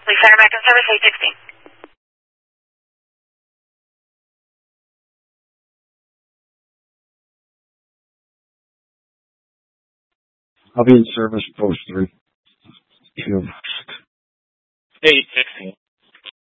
Police Center back in service, 816. I'll be in service, post 3. 816.